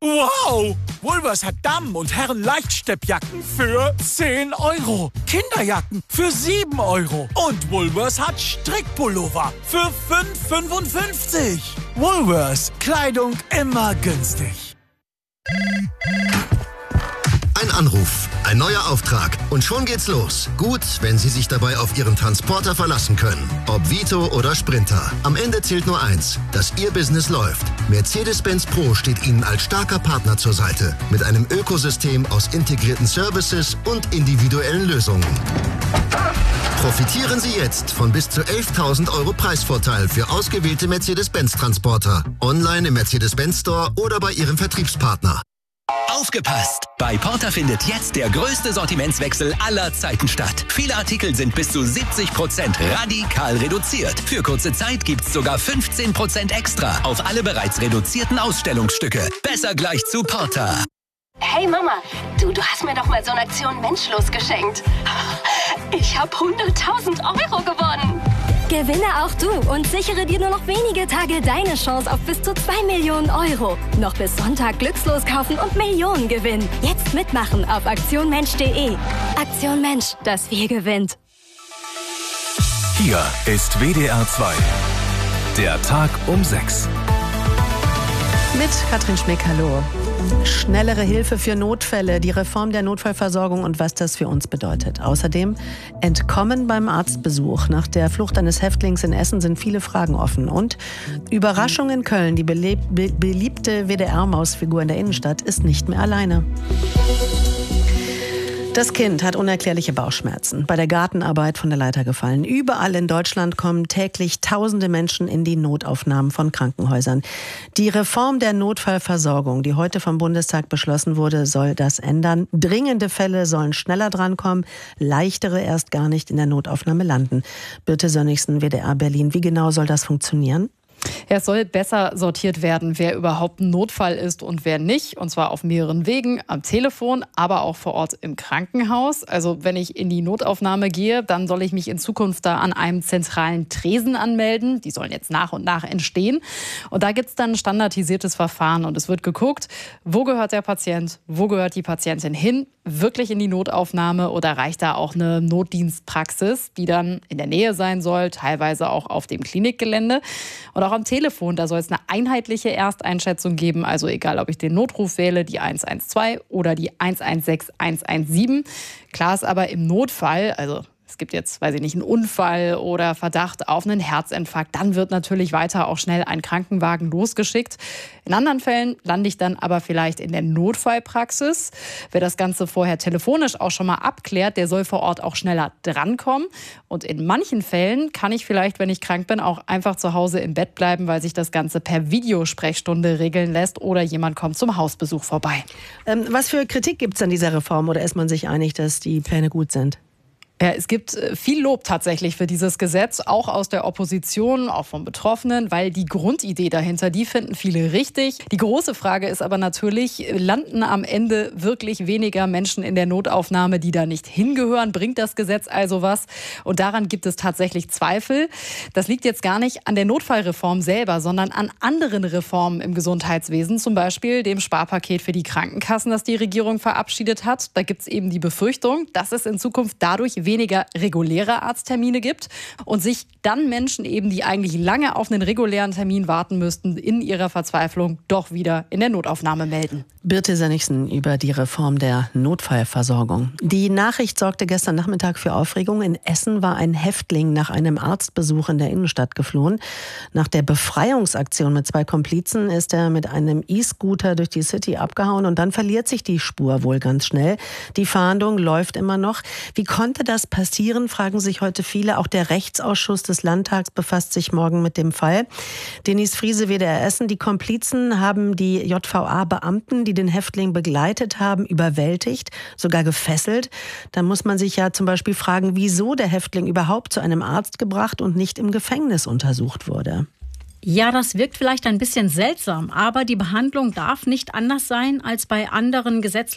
Wow! Woolworths hat Damen- und Herren-Leichtsteppjacken für 10 €. Kinderjacken für 7 €. Und Woolworths hat Strickpullover für 5,55 €. Woolworths. Kleidung immer günstig. Ein Anruf, ein neuer Auftrag und schon geht's los. Gut, wenn Sie sich dabei auf Ihren Transporter verlassen können. Ob Vito oder Sprinter. Am Ende zählt nur eins, dass Ihr Business läuft. Mercedes-Benz Pro steht Ihnen als starker Partner zur Seite. Mit einem Ökosystem aus integrierten Services und individuellen Lösungen. Profitieren Sie jetzt von bis zu 11.000 € Preisvorteil für ausgewählte Mercedes-Benz-Transporter. Online im Mercedes-Benz Store oder bei Ihrem Vertriebspartner. Aufgepasst! Bei Porter findet jetzt der größte Sortimentswechsel aller Zeiten statt. Viele Artikel sind bis zu 70% radikal reduziert. Für kurze Zeit gibt's sogar 15% extra auf alle bereits reduzierten Ausstellungsstücke. Besser gleich zu Porter. Hey Mama, du hast mir doch mal so eine Aktion Menschlos geschenkt. Ich habe 100.000 € gewonnen. Gewinne auch du und sichere dir nur noch wenige Tage deine Chance auf bis zu 2 Millionen €. Noch bis Sonntag glückslos kaufen und Millionen gewinnen. Jetzt mitmachen auf aktionmensch.de. Aktion Mensch, das Wir gewinnt. Hier ist WDR 2. Der Tag um 6. Mit Katrin Schmick, hallo. Schnellere Hilfe für Notfälle, die Reform der Notfallversorgung und was das für uns bedeutet. Außerdem Entkommen beim Arztbesuch. Nach der Flucht eines Häftlings in Essen sind viele Fragen offen. Und Überraschung in Köln. Die beliebte WDR-Mausfigur in der Innenstadt ist nicht mehr alleine. Das Kind hat unerklärliche Bauchschmerzen, bei der Gartenarbeit von der Leiter gefallen. Überall in Deutschland kommen täglich tausende Menschen in die Notaufnahmen von Krankenhäusern. Die Reform der Notfallversorgung, die heute vom Bundestag beschlossen wurde, soll das ändern. Dringende Fälle sollen schneller drankommen, leichtere erst gar nicht in der Notaufnahme landen. Birte Sönnigsen, WDR Berlin. Wie genau soll das funktionieren? Ja, es soll besser sortiert werden, wer überhaupt ein Notfall ist und wer nicht. Und zwar auf mehreren Wegen, am Telefon, aber auch vor Ort im Krankenhaus. Also wenn ich in die Notaufnahme gehe, dann soll ich mich in Zukunft da an einem zentralen Tresen anmelden. Die sollen jetzt nach und nach entstehen. Und da gibt es dann ein standardisiertes Verfahren. Und es wird geguckt, wo gehört der Patient, wo gehört die Patientin hin? Wirklich in die Notaufnahme oder reicht da auch eine Notdienstpraxis, die dann in der Nähe sein soll, teilweise auch auf dem Klinikgelände. Und auch am Telefon, da soll es eine einheitliche Ersteinschätzung geben, also egal, ob ich den Notruf wähle, die 112 oder die 116 117. Klar ist aber im Notfall, also es gibt jetzt, weiß ich nicht, einen Unfall oder Verdacht auf einen Herzinfarkt, dann wird natürlich weiter auch schnell ein Krankenwagen losgeschickt. In anderen Fällen lande ich dann aber vielleicht in der Notfallpraxis. Wer das Ganze vorher telefonisch auch schon mal abklärt, der soll vor Ort auch schneller drankommen. Und in manchen Fällen kann ich vielleicht, wenn ich krank bin, auch einfach zu Hause im Bett bleiben, weil sich das Ganze per Videosprechstunde regeln lässt oder jemand kommt zum Hausbesuch vorbei. Was für Kritik gibt es an dieser Reform oder ist man sich einig, dass die Pläne gut sind? Ja, es gibt viel Lob tatsächlich für dieses Gesetz, auch aus der Opposition, auch von Betroffenen, weil die Grundidee dahinter, die finden viele richtig. Die große Frage ist aber natürlich, landen am Ende wirklich weniger Menschen in der Notaufnahme, die da nicht hingehören? Bringt das Gesetz also was? Und daran gibt es tatsächlich Zweifel. Das liegt jetzt gar nicht an der Notfallreform selber, sondern an anderen Reformen im Gesundheitswesen, zum Beispiel dem Sparpaket für die Krankenkassen, das die Regierung verabschiedet hat. Da gibt es eben die Befürchtung, dass es in Zukunft dadurch weniger reguläre Arzttermine gibt und sich dann Menschen eben, die eigentlich lange auf einen regulären Termin warten müssten, in ihrer Verzweiflung doch wieder in der Notaufnahme melden. Birte Sönnigsen über die Reform der Notfallversorgung. Die Nachricht sorgte gestern Nachmittag für Aufregung. In Essen war ein Häftling nach einem Arztbesuch in der Innenstadt geflohen. Nach der Befreiungsaktion mit 2 Komplizen ist er mit einem E-Scooter durch die City abgehauen und dann verliert sich die Spur wohl ganz schnell. Die Fahndung läuft immer noch. Wie konnte das passieren, fragen sich heute viele. Auch der Rechtsausschuss des Landtags befasst sich morgen mit dem Fall. Denise Friese, WDR Essen. Die Komplizen haben die JVA-Beamten, die den Häftling begleitet haben, überwältigt, sogar gefesselt. Da muss man sich ja zum Beispiel fragen, wieso der Häftling überhaupt zu einem Arzt gebracht und nicht im Gefängnis untersucht wurde. Ja, das wirkt vielleicht ein bisschen seltsam, aber die Behandlung darf nicht anders sein als bei anderen gesetzlichen